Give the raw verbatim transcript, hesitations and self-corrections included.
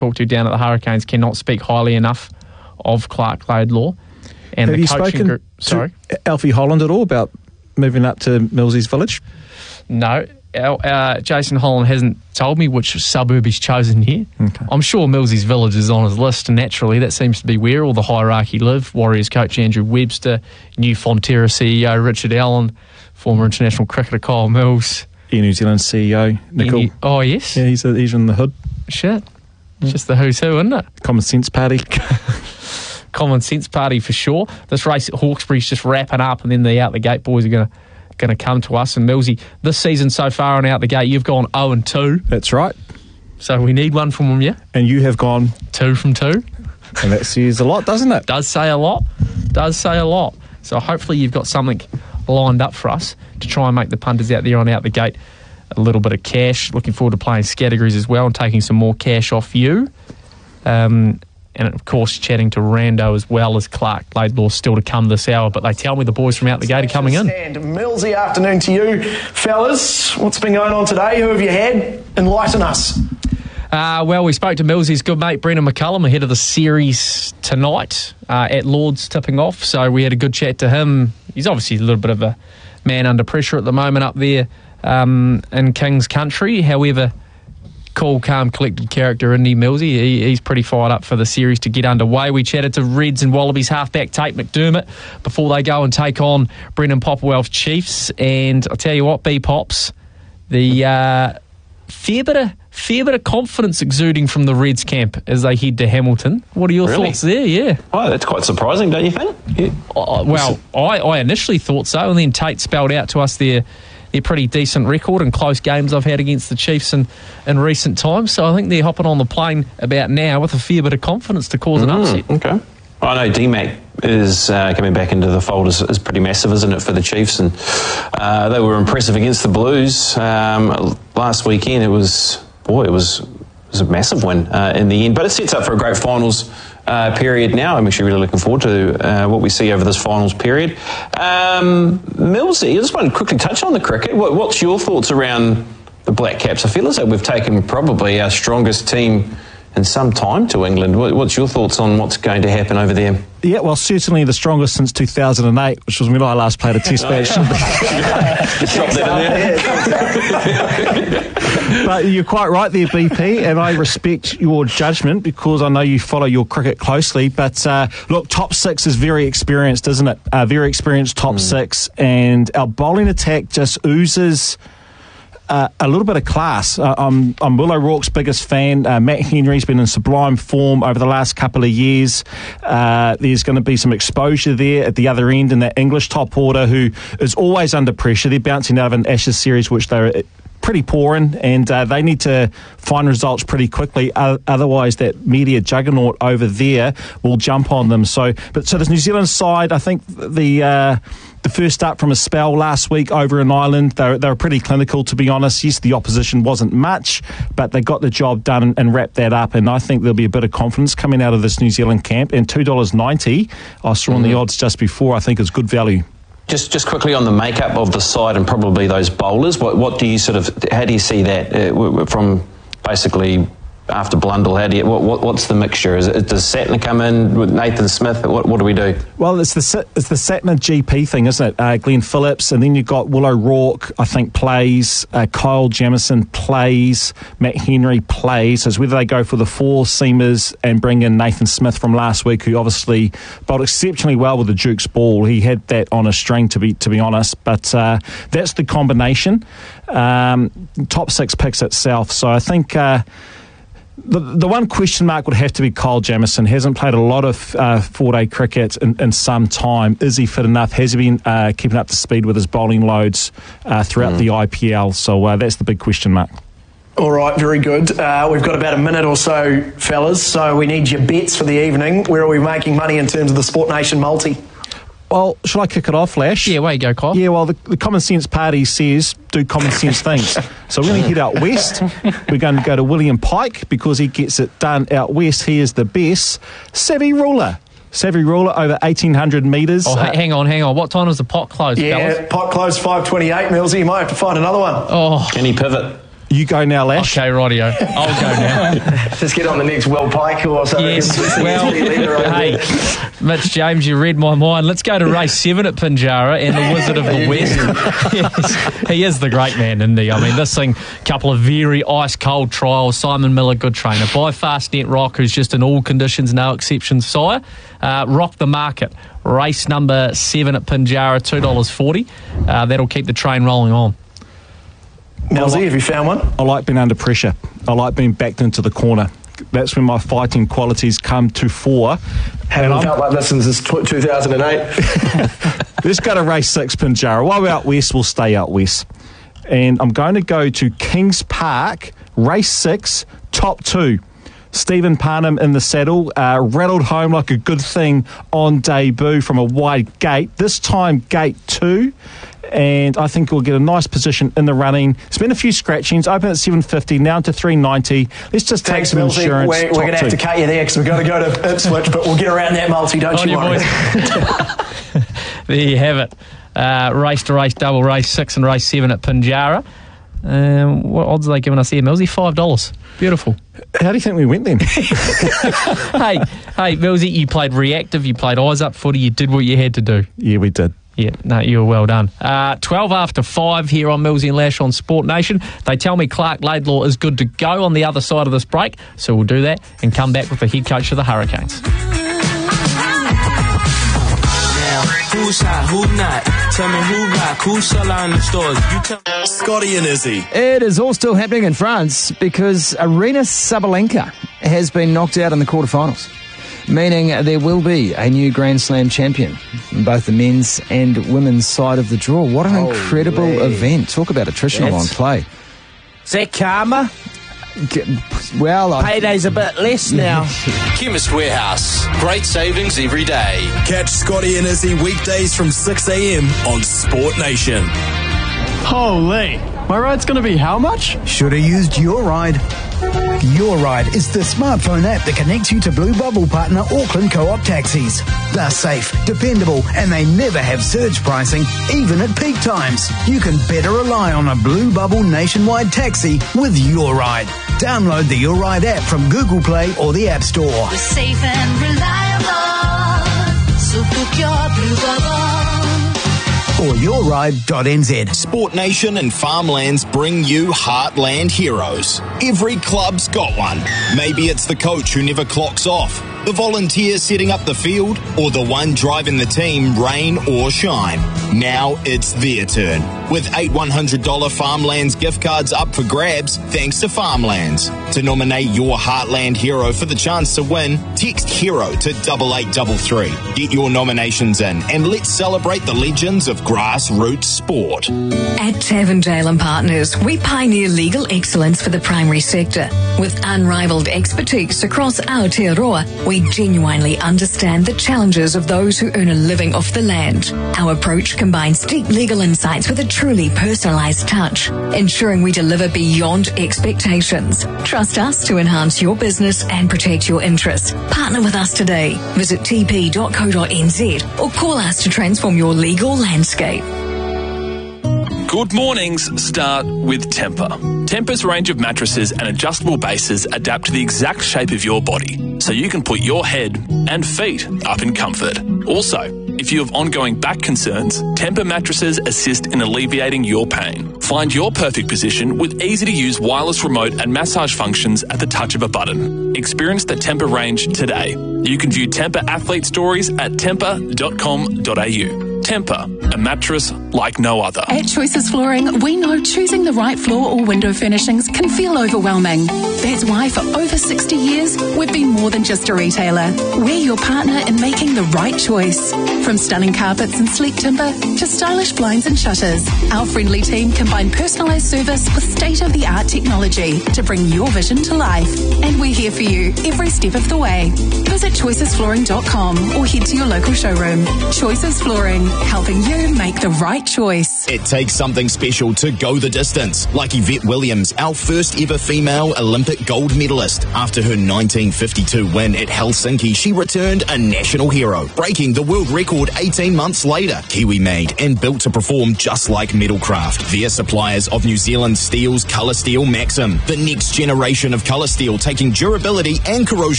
talk to down at the Hurricanes cannot speak highly enough of Clark Laidlaw. And Have the you coaching spoken group, sorry? to Alfie Holland at all about moving up to Millsy's Village? No. Uh, Jason Holland hasn't told me which suburb he's chosen here. Okay. I'm sure Millsy's Village is on his list, and naturally that seems to be where all the hierarchy live. Warriors coach Andrew Webster, new Fonterra C E O Richard Allen, former international cricketer Kyle Mills. Air New Zealand C E O, Nicole. Any, oh, yes. Yeah, he's, a, he's in the hood. Shit. It's just the who's who, isn't it? Common Sense Party. Common Sense Party for sure. This race at Hawkesbury's just wrapping up, and then the out the gate boys are going to going to come to us. And Millsy, this season so far on out the gate, you've gone oh and two. That's right. So we need one from you. And you have gone two from two. And that says a lot, doesn't it? Does say a lot. Does say a lot. So hopefully you've got something lined up for us to try and make the punters out there on out the gate a little bit of cash. Looking forward to playing categories as well and taking some more cash off you. Um, and of course chatting to Rando as well as Clark Laidlaw still to come this hour, but they tell me the boys from out the gate are coming in. And Millsy, afternoon to you, fellas. What's been going on today? Who have you had? Enlighten us. Uh, well, we spoke to Millsy's good mate Brendan McCullum ahead of the series tonight uh, at Lord's tipping off, so we had a good chat to him. He's obviously a little bit of a man under pressure at the moment up there um, in King's Country. However, cool, calm, collected character, Indy Millsy. He, he's pretty fired up for the series to get underway. We chatted to Reds and Wallabies halfback Tate McDermott before they go and take on Brendan Popplewell's Chiefs. And I'll tell you what, B-Pops, the uh, fair bit of fair bit of confidence exuding from the Reds camp as they head to Hamilton. What are your Really? thoughts there? Yeah. Oh, that's quite surprising, don't you think? Yeah. Uh, well, I, I initially thought so, and then Tate spelled out to us their their pretty decent record and close games I've had against the Chiefs in, in recent times. So I think they're hopping on the plane about now with a fair bit of confidence to cause an Mm, upset. Okay. I know D Mac is uh, coming back into the fold is, is pretty massive, isn't it, for the Chiefs? And uh, they were impressive against the Blues um, last weekend. It was, boy, it was, it was a massive win uh, in the end. But it sets up for a great finals uh, period now. I'm actually really looking forward to uh, what we see over this finals period. Um, Millsy, I just want to quickly touch on the cricket. What, what's your thoughts around the Black Caps? I feel as though we've taken probably our strongest team in some time to England. What's your thoughts on what's going to happen over there? Yeah, well, certainly the strongest since two thousand eight, which was when I last played a test match. Just drop that in there. But you're quite right there, B P, and I respect your judgment because I know you follow your cricket closely. But uh, look, top six is very experienced, isn't it? Uh, very experienced top mm. six, and our bowling attack just oozes Uh, a little bit of class. Uh, I'm, I'm Will O'Rourke's biggest fan. Uh, Matt Henry's been in sublime form over the last couple of years. Uh, there's going to be some exposure there at the other end in that English top order who is always under pressure. They're bouncing out of an Ashes series which they're pretty poor in, and uh, they need to find results pretty quickly. Uh, otherwise, that media juggernaut over there will jump on them. So, but so this New Zealand side, I think the uh, the first up from a spell last week over in Ireland, they were, they were pretty clinical, to be honest. Yes, the opposition wasn't much, but they got the job done and, and wrapped that up. And I think there'll be a bit of confidence coming out of this New Zealand camp. And two dollars ninety, I saw on mm. the odds just before, I think is good value. Just just quickly on the makeup of the side and probably those bowlers, what what do you sort of, how do you see that uh, from basically after Blundell? How do you, what, what what's the mixture? Is it, does Satner come in with Nathan Smith? What what do we do? Well, it's the it's the Satner G P thing, isn't it? Uh, Glenn Phillips, and then you've got Will O'Rourke, I think, plays. Uh, Kyle Jamieson plays. Matt Henry plays. So it's whether they go for the four seamers and bring in Nathan Smith from last week, who obviously bowled exceptionally well with the Duke's ball. He had that on a string, to be to be honest. But uh, that's the combination. Um, top six picks itself. So I think. Uh, The, the one question mark would have to be Kyle Jamieson. Hasn't played a lot of uh, four-day cricket in, in some time. Is he fit enough? Has he been uh, keeping up to speed with his bowling loads uh, throughout mm. the I P L? So uh, that's the big question mark. All right, very good. Uh, we've got about a minute or so, fellas, so we need your bets for the evening. Where are we making money in terms of the Sport Nation multi? Well, shall I kick it off, Lash? Yeah, way you go, Kyle. Yeah, well, the, the Common Sense Party says do common sense things. So we're going to head out west. We're going to go to William Pike because he gets it done out west. He is the best. Savvy Ruler. Savvy Ruler over eighteen hundred metres. Oh, uh, hang on, hang on. What time does the pot close, Yeah, fellas? pot close five twenty-eight, Millsy. You might have to find another one. Oh, Can he pivot? You go now, Lash. Okay, rightio. I'll go now. Just get on the next Will Pike or something. Yes, well, hey, Mitch James, you read my mind. Let's go to race seven at Pinjarra and the Wizard of the West. Yes, he is the great man, isn't he? I mean, this thing, couple of very ice-cold trials. Simon Miller, good trainer. By Fastnet Rock, who's just in all conditions, no exceptions, sire. Uh, rock the market. Race number seven at Pinjarra, two dollars forty. Uh, that'll keep the train rolling on. Milsey, have you found one? I like being under pressure. I like being backed into the corner. That's when my fighting qualities come to fore. Haven't felt like this since two thousand eight. Let's go to race six, Pinjarra. While we're out west, we'll stay out west. And I'm going to go to Kings Park, race six, top two. Stephen Parnham in the saddle, uh, rattled home like a good thing on debut from a wide gate. This time, gate two. And I think we'll get a nice position in the running. Spend a few scratchings, open at seven fifty, now to three ninety. Let's just take Thanks, some Milsey. insurance. We're, we're going to have to cut you there because we've got to go to Ipswich, but we'll get around that multi, don't On you your worry. boys. There you have it. Uh, race to race, double race six and race seven at Pinjarra. Um, what odds are they giving us here, Millsy? Five dollars. Beautiful. How do you think we went then? hey, hey, Millsy, you played reactive, you played eyes up footy, you did what you had to do. Yeah, we did. Yeah, no, you were well done. Uh, twelve after five here on Millsy and Lash on Sport Nation. They tell me Clark Laidlaw is good to go on the other side of this break, so we'll do that and come back with the head coach of the Hurricanes. Who's hot, who not? Tell me who rock, who sell out in the stores. You tell Scotty and Izzy. It is all still happening in France because Arena Sabalenka has been knocked out in the quarterfinals, meaning there will be a new Grand Slam champion in both the men's and women's side of the draw. What an Holy. incredible event. Talk about attritional That's- on play. Is that karma? Well, I, Payday's a bit less now. Chemist Warehouse. Great savings every day. Catch Scotty and Izzy weekdays from six a.m. on Sport Nation. Holy, my ride's going to be how much? Should have used Your Ride. Your Ride is the smartphone app that connects you to Blue Bubble partner Auckland Co-op taxis. They're safe, dependable, and they never have surge pricing, even at peak times. You can better rely on a Blue Bubble nationwide taxi with Your Ride. Download the Your Ride app from Google Play or the App Store. We're safe and reliable, so book your Blue Bubble. Or your ride dot n z. Sport Nation and Farmlands bring you Heartland Heroes. Every club's got one. Maybe it's the coach who never clocks off, the volunteer setting up the field, or the one driving the team, rain or shine. Now it's their turn. With eight one hundred dollars Farmlands gift cards up for grabs, thanks to Farmlands. To nominate your Heartland hero for the chance to win, text HERO to double eight double three. Get your nominations in and let's celebrate the legends of grassroots sport. At Tavendale and Partners, we pioneer legal excellence for the primary sector. With unrivaled expertise across Aotearoa, we genuinely understand the challenges of those who earn a living off the land. Our approach combines deep legal insights with a truly personalised touch, ensuring we deliver beyond expectations. Trust us to enhance your business and protect your interests. Partner with us today. Visit t p dot co dot n z or call us to transform your legal landscape. Good mornings start with Tempur. Tempur's range of mattresses and adjustable bases adapt to the exact shape of your body, so you can put your head and feet up in comfort. Also, if you have ongoing back concerns, Tempur mattresses assist in alleviating your pain. Find your perfect position with easy-to-use wireless remote and massage functions at the touch of a button. Experience the Tempur range today. You can view Tempur athlete stories at tempur dot com dot a u. Tempur, a mattress like no other. At Choices Flooring, we know choosing the right floor or window furnishings can feel overwhelming. That's why for over sixty years, we've been more than just a retailer. We're your partner in making the right choice. From stunning carpets and sleek timber to stylish blinds and shutters, our friendly team combine personalised service with state-of-the-art technology to bring your vision to life. And we're here for you every step of the way. Visit choices flooring dot com or head to your local showroom. Choices Flooring, helping you make the right right choice. It takes something special to go the distance, like Yvette Williams, our first ever female Olympic gold medalist. After her nineteen fifty-two win at Helsinki, she returned a national hero, breaking the world record eighteen months later. Kiwi made and built to perform just like Metalcraft. They're suppliers of New Zealand Steel's Colour Steel Maxim, the next generation of colour steel, taking durability and corrosion